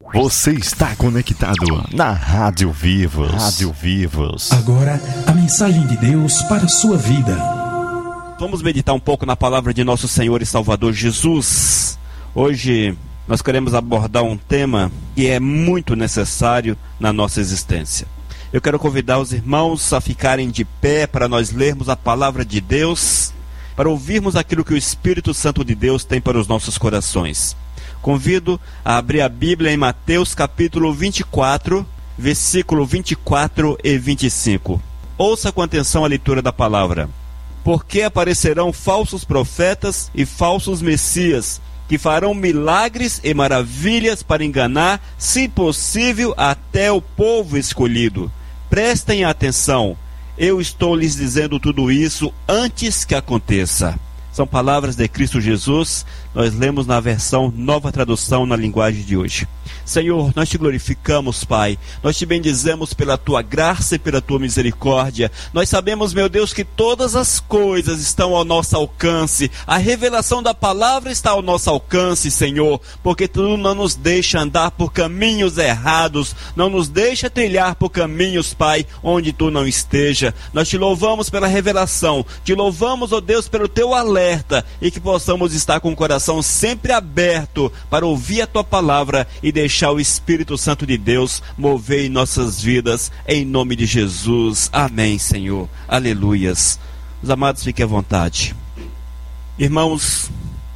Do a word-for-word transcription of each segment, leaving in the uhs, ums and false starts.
Você está conectado na Rádio Vivos. Rádio Vivos. Agora, a mensagem de Deus para a sua vida. Vamos meditar um pouco na palavra de nosso Senhor e Salvador Jesus. Hoje nós queremos abordar um tema que é muito necessário na nossa existência. Eu quero convidar os irmãos a ficarem de pé para nós lermos a palavra de Deus, para ouvirmos aquilo que o Espírito Santo de Deus tem para os nossos corações. Convido a abrir a Bíblia em Mateus capítulo vinte e quatro, versículo vinte e quatro e vinte e cinco. Ouça com atenção a leitura da palavra. Porque aparecerão falsos profetas e falsos messias, que farão milagres e maravilhas para enganar, se possível, até o povo escolhido. Prestem atenção, eu estou lhes dizendo tudo isso antes que aconteça. São palavras de Cristo Jesus, nós lemos na versão Nova Tradução na linguagem de hoje. Senhor, nós te glorificamos, Pai, nós te bendizemos pela tua graça e pela tua misericórdia. Nós sabemos, meu Deus, que todas as coisas estão ao nosso alcance, a revelação da palavra está ao nosso alcance, Senhor, porque tu não nos deixa andar por caminhos errados, não nos deixa trilhar por caminhos, Pai, onde tu não esteja. Nós te louvamos pela revelação, te louvamos, ó Deus, pelo teu alerta, e que possamos estar com o coração sempre aberto para ouvir a tua palavra e deixar o Espírito Santo de Deus mover em nossas vidas, em nome de Jesus. Amém, Senhor. Aleluias. Os amados, fiquem à vontade. Irmãos,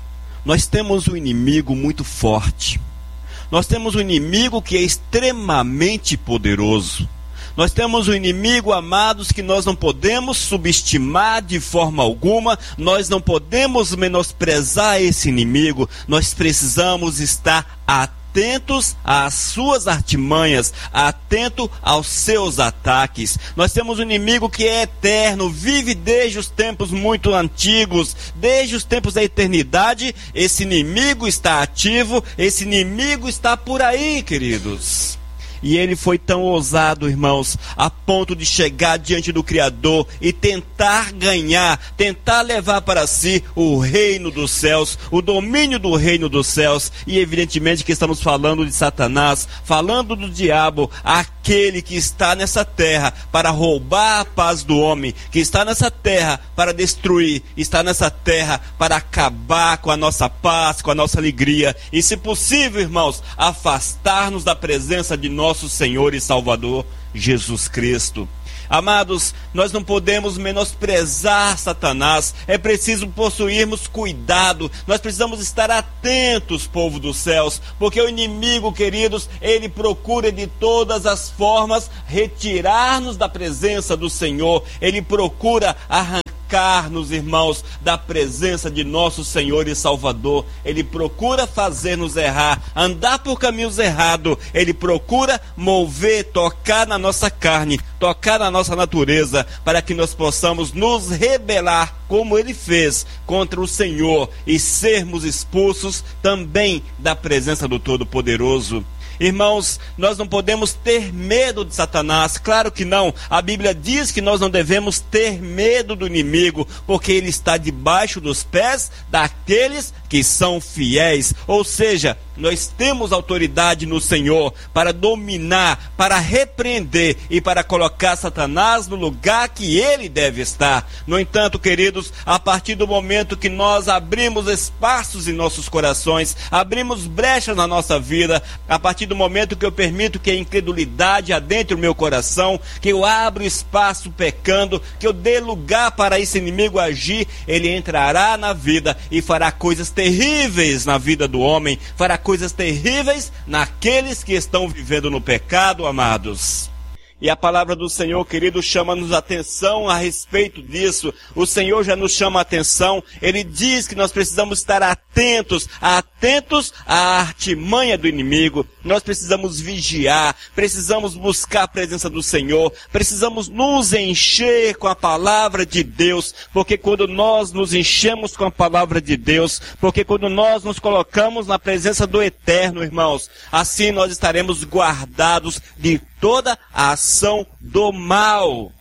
nós temos um inimigo muito forte. Nós temos um inimigo que é extremamente poderoso. Nós temos um inimigo, amados, que nós não podemos subestimar de forma alguma, nós não podemos menosprezar esse inimigo, nós precisamos estar atentos às suas artimanhas, atento aos seus ataques. Nós temos um inimigo que é eterno, vive desde os tempos muito antigos, desde os tempos da eternidade. Esse inimigo está ativo, esse inimigo está por aí, queridos. E ele foi tão ousado, irmãos, a ponto de chegar diante do Criador e tentar ganhar, tentar levar para si o reino dos céus, o domínio do reino dos céus. E evidentemente que estamos falando de Satanás, falando do diabo, aquele que está nessa terra para roubar a paz do homem, que está nessa terra para destruir, está nessa terra para acabar com a nossa paz, com a nossa alegria. E, se possível, irmãos, afastar-nos da presença de nós, nosso Senhor e Salvador Jesus Cristo. Amados, nós não podemos menosprezar Satanás, é preciso possuirmos cuidado, nós precisamos estar atentos, povo dos céus, porque o inimigo, queridos, ele procura de todas as formas retirar-nos da presença do Senhor, ele procura arrancar nos irmãos, da presença de nosso Senhor e Salvador. Ele procura fazer-nos errar, andar por caminhos errados. Ele procura mover, tocar na nossa carne, tocar na nossa natureza, para que nós possamos nos rebelar, como ele fez, contra o Senhor, e sermos expulsos também da presença do Todo-Poderoso. Irmãos, nós não podemos ter medo de Satanás, claro que não. A Bíblia diz que nós não devemos ter medo do inimigo, porque ele está debaixo dos pés daqueles que são fiéis. Ou seja, nós temos autoridade no Senhor para dominar, para repreender e para colocar Satanás no lugar que ele deve estar. No entanto, queridos, a partir do momento que nós abrimos espaços em nossos corações, abrimos brechas na nossa vida, a partir do momento que eu permito que a incredulidade adentre o meu coração, que eu abro espaço pecando, que eu dê lugar para esse inimigo agir, ele entrará na vida e fará coisas terríveis na vida do homem, fará coisas terríveis naqueles que estão vivendo no pecado, amados. E a palavra do Senhor, querido, chama-nos atenção a respeito disso. O Senhor já nos chama a atenção. Ele diz que nós precisamos estar atentos, atentos à artimanha do inimigo. Nós precisamos vigiar, precisamos buscar a presença do Senhor, precisamos nos encher com a palavra de Deus, porque quando nós nos enchemos com a palavra de Deus, porque quando nós nos colocamos na presença do Eterno, irmãos, assim nós estaremos guardados de toda a ação do mal.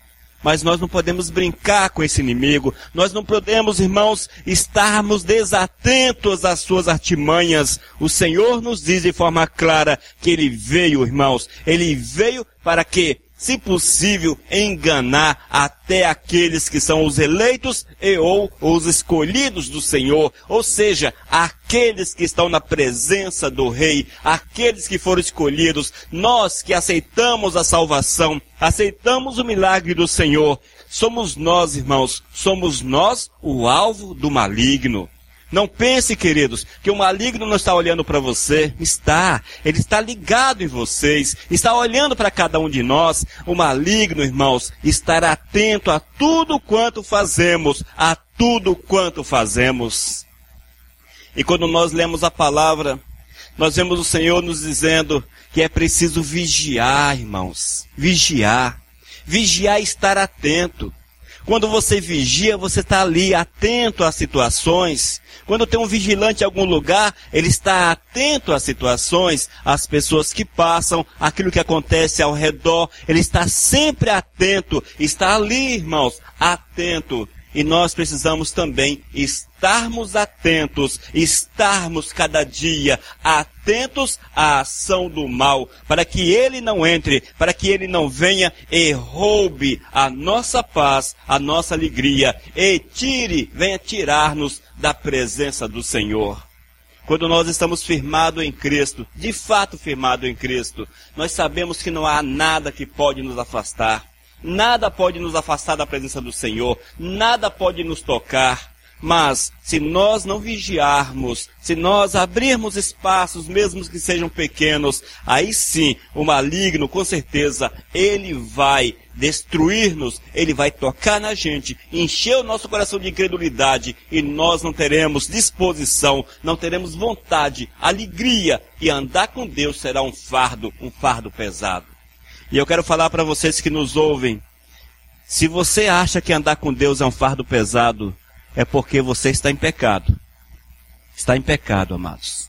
Mas nós não podemos brincar com esse inimigo. Nós não podemos, irmãos, estarmos desatentos às suas artimanhas. O Senhor nos diz de forma clara que Ele veio, irmãos. Ele veio para que, se possível, enganar até aqueles que são os eleitos e ou os escolhidos do Senhor. Ou seja, aqueles que estão na presença do Rei, aqueles que foram escolhidos, nós que aceitamos a salvação, aceitamos o milagre do Senhor. Somos nós, irmãos, somos nós o alvo do maligno. Não pense, queridos, que o maligno não está olhando para você. Está. Ele está ligado em vocês. Está olhando para cada um de nós. O maligno, irmãos, estará atento a tudo quanto fazemos. A tudo quanto fazemos. E quando nós lemos a palavra, nós vemos o Senhor nos dizendo que é preciso vigiar, irmãos. Vigiar. Vigiar e estar atento. Quando você vigia, você está ali atento às situações. Quando tem um vigilante em algum lugar, ele está atento às situações, às pessoas que passam, aquilo que acontece ao redor. Ele está sempre atento, está ali, irmãos, atento. E nós precisamos também estarmos atentos, estarmos cada dia atentos à ação do mal, para que ele não entre, para que ele não venha e roube a nossa paz, a nossa alegria, e tire, venha tirar-nos da presença do Senhor. Quando nós estamos firmados em Cristo, de fato firmados em Cristo, nós sabemos que não há nada que pode nos afastar. Nada pode nos afastar da presença do Senhor, nada pode nos tocar, mas se nós não vigiarmos, se nós abrirmos espaços, mesmo que sejam pequenos, aí sim, o maligno, com certeza, ele vai destruir-nos, ele vai tocar na gente, encher o nosso coração de incredulidade, e nós não teremos disposição, não teremos vontade, alegria, e andar com Deus será um fardo, um fardo pesado. E eu quero falar para vocês que nos ouvem, se você acha que andar com Deus é um fardo pesado, é porque você está em pecado. Está em pecado, amados.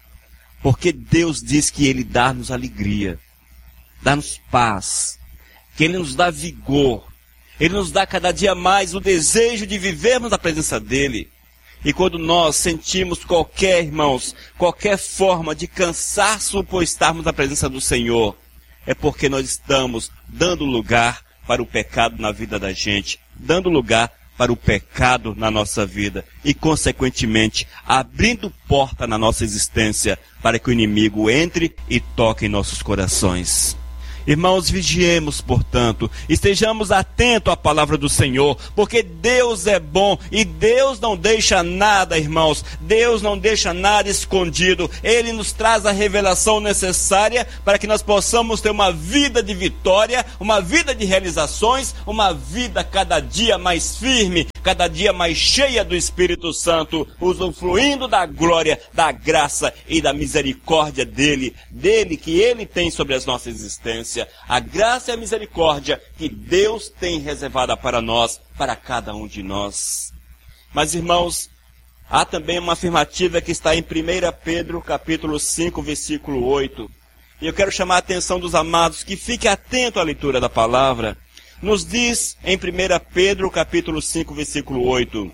Porque Deus diz que Ele dá-nos alegria, dá-nos paz, que Ele nos dá vigor, Ele nos dá cada dia mais o desejo de vivermos na presença dEle. E quando nós sentimos qualquer, irmãos, qualquer forma de cansaço por estarmos na presença do Senhor, é porque nós estamos dando lugar para o pecado na vida da gente, dando lugar para o pecado na nossa vida e, consequentemente, abrindo porta na nossa existência para que o inimigo entre e toque em nossos corações. Irmãos, vigiemos, portanto, estejamos atentos à palavra do Senhor, porque Deus é bom e Deus não deixa nada, irmãos, Deus não deixa nada escondido. Ele nos traz a revelação necessária para que nós possamos ter uma vida de vitória, uma vida de realizações, uma vida cada dia mais firme, cada dia mais cheia do Espírito Santo, usufruindo da glória, da graça e da misericórdia dele, dele que ele tem sobre as nossas existências. A graça e a misericórdia que Deus tem reservada para nós, para cada um de nós. Mas, irmãos, há também uma afirmativa que está em primeira Pedro, capítulo cinco, versículo oito. E eu quero chamar a atenção dos amados que fiquem atentos à leitura da palavra. Nos diz em primeira Pedro, capítulo cinco, versículo oito.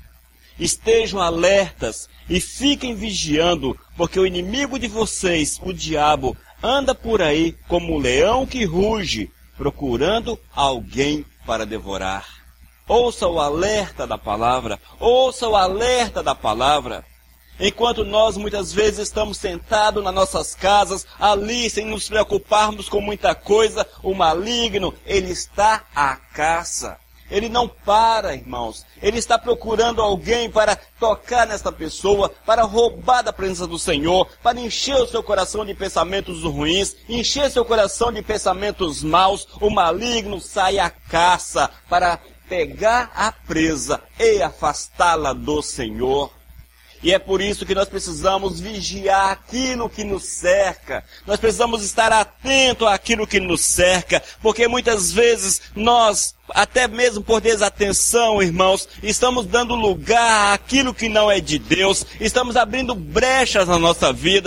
Estejam alertas e fiquem vigiando, porque o inimigo de vocês, o diabo, anda por aí como um leão que ruge, procurando alguém para devorar. Ouça o alerta da palavra, ouça o alerta da palavra. Enquanto nós muitas vezes estamos sentados nas nossas casas, ali sem nos preocuparmos com muita coisa, o maligno, ele está à caça. Ele não para, irmãos. Ele está procurando alguém para tocar nesta pessoa, para roubar da presença do Senhor, para encher o seu coração de pensamentos ruins, encher seu coração de pensamentos maus. O maligno sai à caça para pegar a presa e afastá-la do Senhor. E é por isso que nós precisamos vigiar aquilo que nos cerca. Nós precisamos estar atentos àquilo que nos cerca, porque muitas vezes nós, até mesmo por desatenção, irmãos, estamos dando lugar àquilo que não é de Deus, estamos abrindo brechas na nossa vida,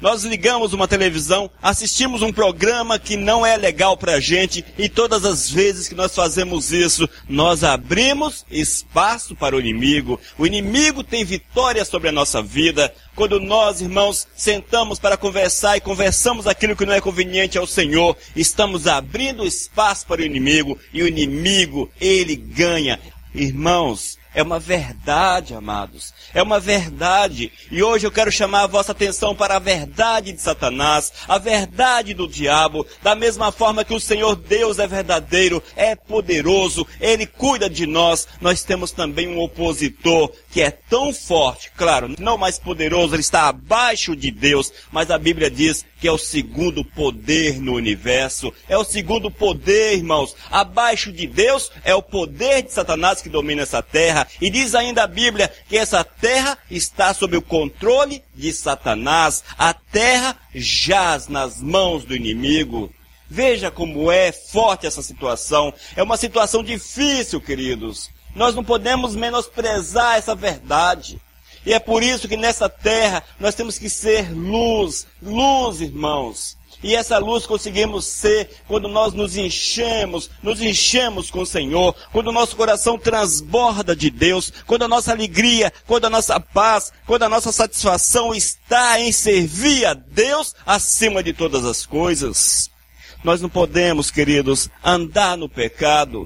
Nós ligamos uma televisão, assistimos um programa que não é legal para a gente, e todas as vezes que nós fazemos isso, nós abrimos espaço para o inimigo. O inimigo tem vitória sobre a nossa vida. Quando nós, irmãos, sentamos para conversar e conversamos aquilo que não é conveniente ao Senhor, estamos abrindo espaço para o inimigo, e o inimigo, ele ganha. Irmãos, é uma verdade, amados. É uma verdade. E hoje eu quero chamar a vossa atenção para a verdade de Satanás, a verdade do diabo. Da mesma forma que o Senhor Deus é verdadeiro, é poderoso, Ele cuida de nós. Nós temos também um opositor que é tão forte, claro, não mais poderoso, ele está abaixo de Deus, mas a Bíblia diz que é o segundo poder no universo. É o segundo poder, irmãos. Abaixo de Deus é o poder de Satanás que domina essa terra. E diz ainda a Bíblia que essa terra está sob o controle de Satanás. A terra jaz nas mãos do inimigo. Veja como é forte essa situação. É uma situação difícil, queridos. Nós não podemos menosprezar essa verdade. E é por isso que nessa terra nós temos que ser luz. Luz, irmãos. E essa luz conseguimos ser quando nós nos enchemos, nos enchemos com o Senhor, quando o nosso coração transborda de Deus, quando a nossa alegria, quando a nossa paz, quando a nossa satisfação está em servir a Deus acima de todas as coisas. Nós não podemos, queridos, andar no pecado.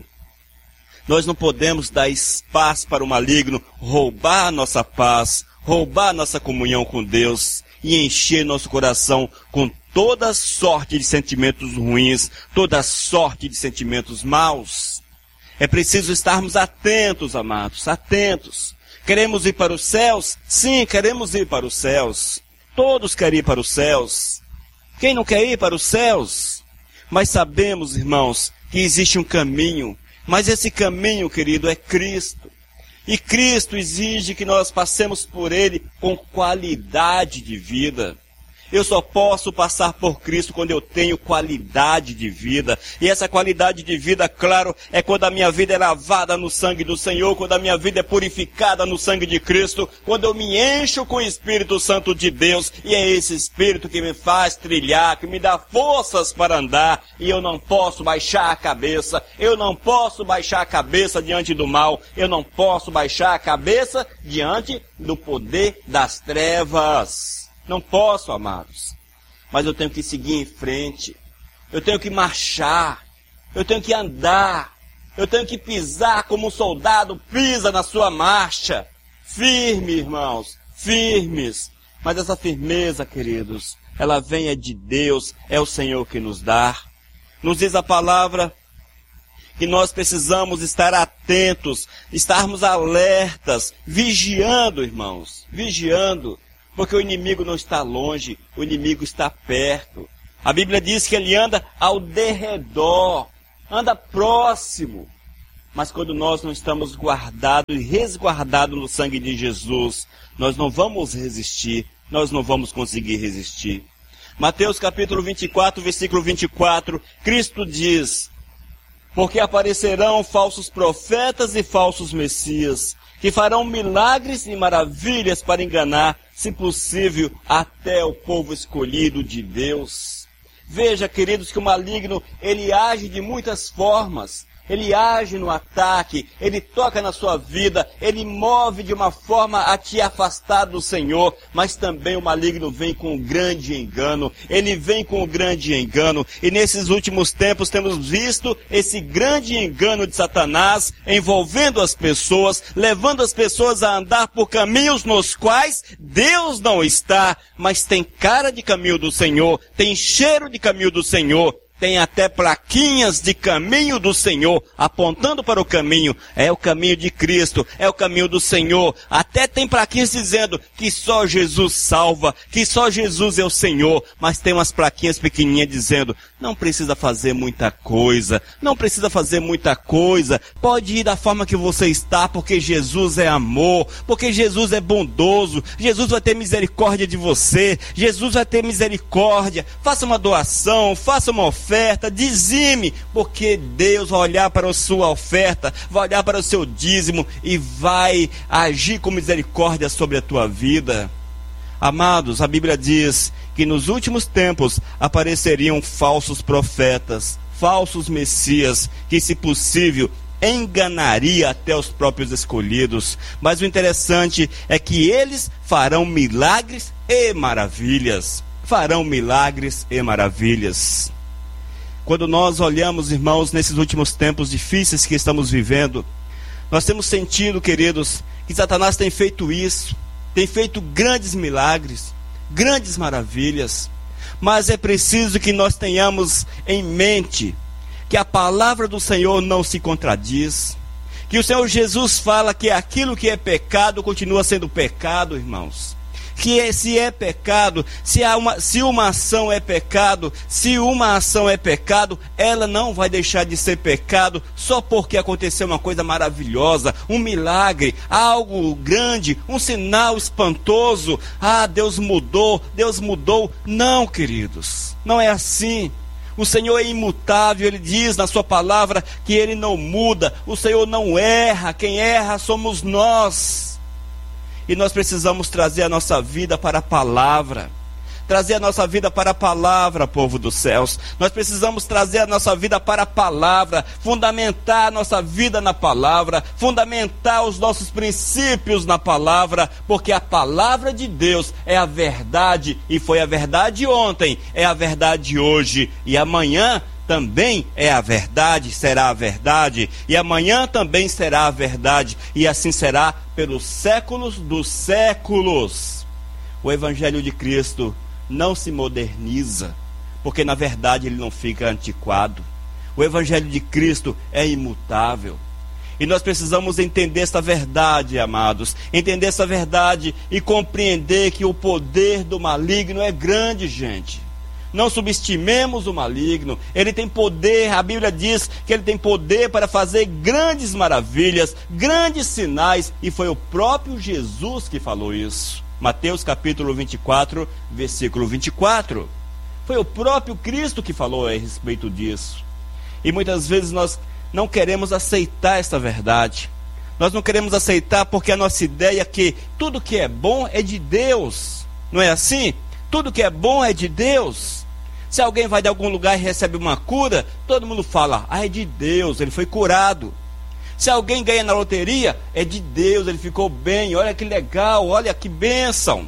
Nós não podemos dar espaço para o maligno roubar a nossa paz, roubar a nossa comunhão com Deus e encher nosso coração com toda sorte de sentimentos ruins, toda sorte de sentimentos maus. É preciso estarmos atentos, amados, atentos. Queremos ir para os céus? Sim, queremos ir para os céus. Todos querem ir para os céus. Quem não quer ir para os céus? Mas sabemos, irmãos, que existe um caminho. Mas esse caminho, querido, é Cristo. E Cristo exige que nós passemos por Ele com qualidade de vida. Eu só posso passar por Cristo quando eu tenho qualidade de vida. E essa qualidade de vida, claro, é quando a minha vida é lavada no sangue do Senhor, quando a minha vida é purificada no sangue de Cristo, quando eu me encho com o Espírito Santo de Deus, e é esse Espírito que me faz trilhar, que me dá forças para andar, e eu não posso baixar a cabeça, eu não posso baixar a cabeça diante do mal, eu não posso baixar a cabeça diante do poder das trevas. Não posso, amados, mas eu tenho que seguir em frente, eu tenho que marchar, eu tenho que andar, eu tenho que pisar como um soldado pisa na sua marcha, firme, irmãos, firmes. Mas essa firmeza, queridos, ela vem é de Deus, é o Senhor que nos dá. Nos diz a palavra que nós precisamos estar atentos, estarmos alertas, vigiando, irmãos, vigiando. Porque o inimigo não está longe, o inimigo está perto. A Bíblia diz que ele anda ao derredor, anda próximo. Mas quando nós não estamos guardados e resguardados no sangue de Jesus, nós não vamos resistir, nós não vamos conseguir resistir. Mateus capítulo vinte e quatro, versículo vinte e quatro, Cristo diz: porque aparecerão falsos profetas e falsos messias, que farão milagres e maravilhas para enganar, se possível, até o povo escolhido de Deus. Veja, queridos, que o maligno, ele age de muitas formas. Ele age no ataque, ele toca na sua vida, ele move de uma forma a te afastar do Senhor, mas também o maligno vem com um grande engano, ele vem com um grande engano, e nesses últimos tempos temos visto esse grande engano de Satanás envolvendo as pessoas, levando as pessoas a andar por caminhos nos quais Deus não está, mas tem cara de caminho do Senhor, tem cheiro de caminho do Senhor. Tem até plaquinhas de caminho do Senhor, apontando para o caminho. É o caminho de Cristo, é o caminho do Senhor. Até tem plaquinhas dizendo que só Jesus salva, que só Jesus é o Senhor. Mas tem umas plaquinhas pequenininhas dizendo, não precisa fazer muita coisa, não precisa fazer muita coisa. Pode ir da forma que você está, porque Jesus é amor, porque Jesus é bondoso. Jesus vai ter misericórdia de você, Jesus vai ter misericórdia. Faça uma doação, faça uma oferta. Oferta, dizime, porque Deus vai olhar para a sua oferta, vai olhar para o seu dízimo e vai agir com misericórdia sobre a tua vida. Amados, a Bíblia diz que nos últimos tempos apareceriam falsos profetas, falsos messias, que, se possível, enganaria até os próprios escolhidos. Mas o interessante é que eles farão milagres e maravilhas. Farão milagres e maravilhas. Quando nós olhamos, irmãos, nesses últimos tempos difíceis que estamos vivendo, nós temos sentido, queridos, que Satanás tem feito isso, tem feito grandes milagres, grandes maravilhas. Mas é preciso que nós tenhamos em mente que a palavra do Senhor não se contradiz, que o Senhor Jesus fala que aquilo que é pecado continua sendo pecado, irmãos. Que é, se é pecado, se, há uma, se uma ação é pecado, se uma ação é pecado, ela não vai deixar de ser pecado só porque aconteceu uma coisa maravilhosa, um milagre, algo grande, um sinal espantoso. Ah, Deus mudou, Deus mudou. Não, queridos, não é assim. O Senhor é imutável, Ele diz na sua palavra que Ele não muda, o Senhor não erra, quem erra somos nós. E nós precisamos trazer a nossa vida para a palavra. Trazer a nossa vida para a palavra, povo dos céus. Nós precisamos trazer a nossa vida para a palavra. Fundamentar a nossa vida na palavra. Fundamentar os nossos princípios na palavra. Porque a palavra de Deus é a verdade. E foi a verdade ontem. É a verdade hoje. E amanhã também é a verdade, será a verdade, e amanhã também será a verdade, e assim será pelos séculos dos séculos. O Evangelho de Cristo não se moderniza, porque na verdade ele não fica antiquado. O Evangelho de Cristo é imutável. E nós precisamos entender essa verdade, amados, entender essa verdade e compreender que o poder do maligno é grande, gente. Não subestimemos o maligno, ele tem poder, a Bíblia diz que ele tem poder para fazer grandes maravilhas, grandes sinais, e foi o próprio Jesus que falou isso. Mateus capítulo vinte e quatro, versículo vinte e quatro. Foi o próprio Cristo que falou a respeito disso. E muitas vezes nós não queremos aceitar essa verdade. Nós não queremos aceitar porque a nossa ideia é que tudo que é bom é de Deus. Não é assim? Tudo que é bom é de Deus. Se alguém vai de algum lugar e recebe uma cura, todo mundo fala, ah, é de Deus, ele foi curado. Se alguém ganha na loteria, é de Deus, ele ficou bem, olha que legal, olha que bênção.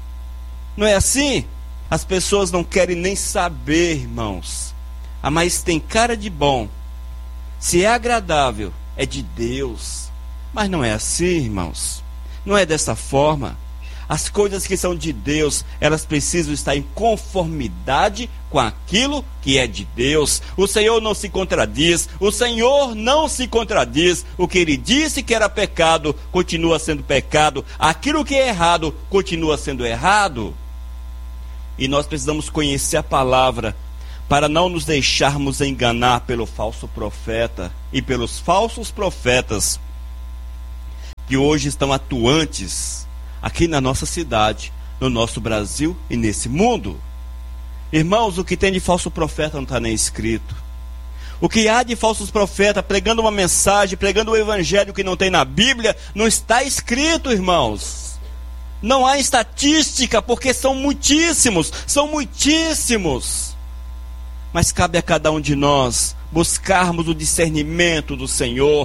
Não é assim? As pessoas não querem nem saber, irmãos. Ah, mas tem cara de bom. Se é agradável, é de Deus. Mas não é assim, irmãos. Não é dessa forma. As coisas que são de Deus, elas precisam estar em conformidade com aquilo que é de Deus. O Senhor não se contradiz, o Senhor não se contradiz. O que Ele disse que era pecado, continua sendo pecado. Aquilo que é errado, continua sendo errado. E nós precisamos conhecer a palavra, para não nos deixarmos enganar pelo falso profeta e pelos falsos profetas que hoje estão atuantes aqui na nossa cidade, no nosso Brasil e nesse mundo. Irmãos, o que tem de falso profeta não está nem escrito. O que há de falsos profetas pregando uma mensagem, pregando o evangelho que não tem na Bíblia, não está escrito, irmãos. Não há estatística, porque são muitíssimos, são muitíssimos. Mas cabe a cada um de nós buscarmos o discernimento do Senhor,